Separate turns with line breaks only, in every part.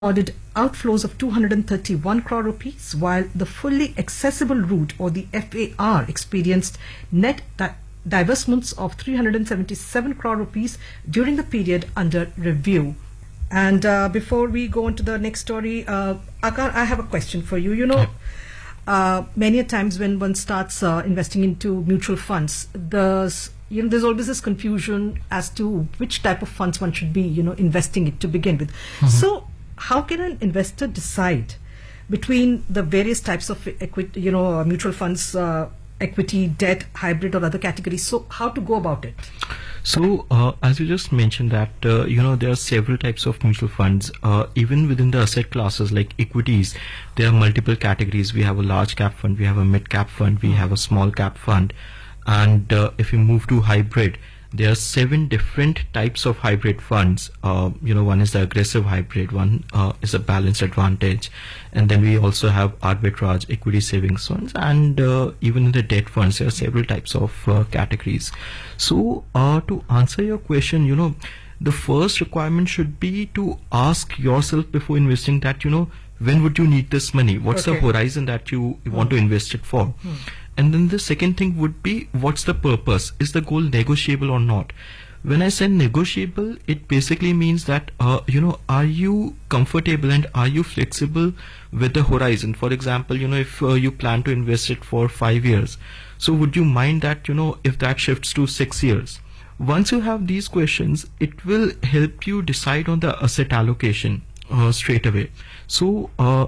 recorded outflows of 231 crore rupees, while the fully accessible route or the FAR experienced net divestments of 377 crore rupees during the period under review. And before we go on to the next story, Akar, I have a question for you. Many a times when one starts investing into mutual funds, there's always this confusion as to which type of funds one should be, investing it to begin with. Mm-hmm. So, how can an investor decide between the various types of equity, mutual funds, equity, debt, hybrid, or other categories? So, how to go about it?
So, as you just mentioned that, there are several types of mutual funds. Even within the asset classes like equities, there are multiple categories. We have a large cap fund, we have a mid cap fund, we have a small cap fund. And if you move to hybrid, there are 7 different types of hybrid funds. One is the aggressive hybrid, one is a balanced advantage, and then we also have arbitrage, equity savings funds, and even in the debt funds, there are several types of categories. So to answer your question, the first requirement should be to ask yourself before investing that, when would you need this money? What's the horizon that you want to invest it for? And then the second thing would be, what's the purpose? Is the goal negotiable or not? When I say negotiable, it basically means that, are you comfortable and are you flexible with the horizon? For example, if you plan to invest it for 5 years, so would you mind that, if that shifts to 6 years? Once you have these questions, it will help you decide on the asset allocation straight away. So,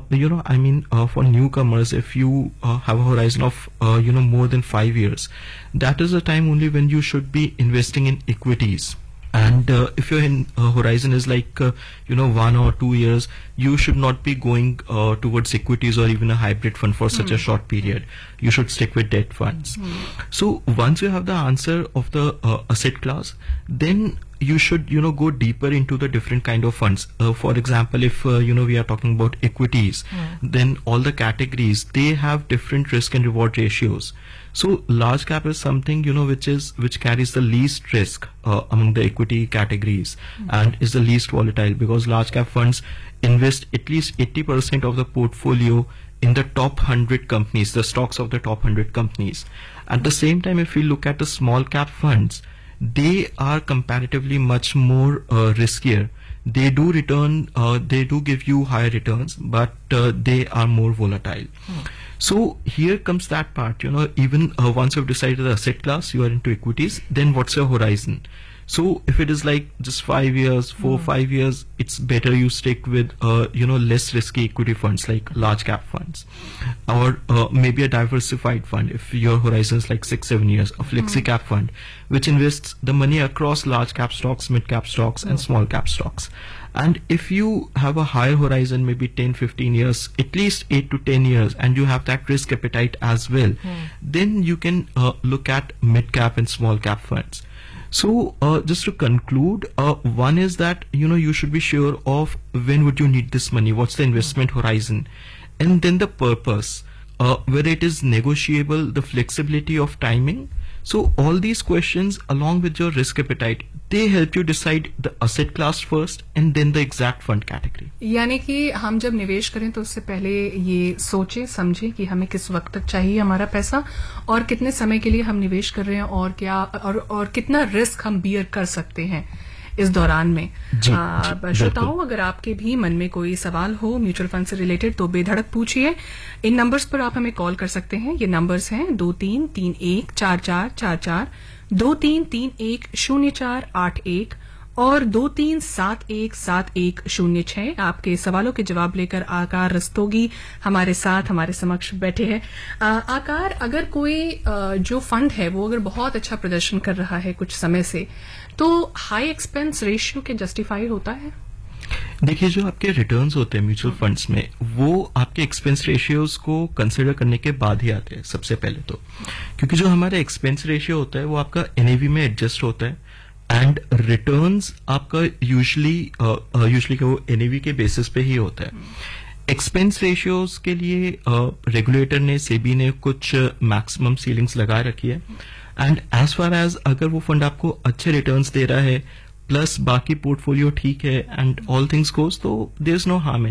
for newcomers, if you have a horizon of, more than 5 years, that is the time only when you should be investing in equities. And if your horizon is like, 1 or 2 years, you should not be going towards equities or even a hybrid fund for such a short period. You should stick with debt funds. So once you have the answer of the asset class, then you should, go deeper into the different kind of funds. For example, if, we are talking about equities, then all the categories, they have different risk and reward ratios. So large cap is something, which carries the least risk among the equity categories and is the least volatile, because large cap funds invest at least 80% of the portfolio in the top 100 companies, the stocks of the top 100 companies. At the same time, if we look at the small cap funds, they are comparatively much more riskier. They do give you higher returns, but they are more volatile. So here comes that part, even once you've decided the asset class, you are into equities, then what's your horizon? So if it is like just 5 years, 5 years, it's better you stick with, less risky equity funds like large cap funds, or maybe a diversified fund. If your horizon is like 6-7 years, a flexi cap fund, which invests the money across large cap stocks, mid cap stocks, and small cap stocks. And if you have a higher horizon, maybe 10-15 years, at least 8 to 10 years, and you have that risk appetite as well, then you can look at mid cap and small cap funds. So just to conclude, one is that, you should be sure of when would you need this money, what's the investment horizon, and then the purpose, whether it is negotiable, the flexibility of timing. So all these questions along with your risk appetite, they help you decide the asset class first and then the exact fund category.
यानी कि हम जब निवेश करें तो उससे पहले ये सोचें समझें कि हमें किस वक्त तक चाहिए हमारा पैसा और कितने समय के लिए हम निवेश कर रहे हैं और क्या और कितना रिस्क हम बियर कर सकते हैं इस दौरान में। श्रोताओं, अगर आपके भी मन में कोई सवाल हो म्यूचुअल फंड से रिलेटेड तो बेधड़क पूछिए। इन नंबर्स पर आप हमें कॉल कर सकते हैं। ये नंबर्स हैं 23314444, 23310481 और 23717106। आपके सवालों के जवाब लेकर आकार रस्तोगी हमारे साथ हमारे समक्ष बैठे हैं। आकार, अगर कोई जो फंड है वो अगर बहुत अच्छा प्रदर्शन कर रहा है कुछ समय से, तो हाई एक्सपेंस रेशियो के जस्टिफाई होता है?
देखिए, जो आपके रिटर्न्स होते हैं म्यूचुअल फंड्स में, वो आपके एक्सपेंस रेशियोज को कंसिडर करने के बाद ही आते हैं सबसे पहले तो, क्योंकि जो हमारा एक्सपेंस रेशियो होता है वो आपका एनएवी में एडजस्ट होता है एंड रिटर्न्स आपका यूजुअली वो एनएवी के बेसिस पे ही होता है। एक्सपेंस रेशियोज के लिए रेगुलेटर ने, सेबी ने कुछ मैक्सिमम सीलिंग्स लगा रखी है, एंड एज फार एज अगर वो फंड आपको अच्छे रिटर्न्स दे रहा है प्लस बाकी पोर्टफोलियो ठीक है एंड ऑल थिंग्स गोज, तो देयर इज नो हार्म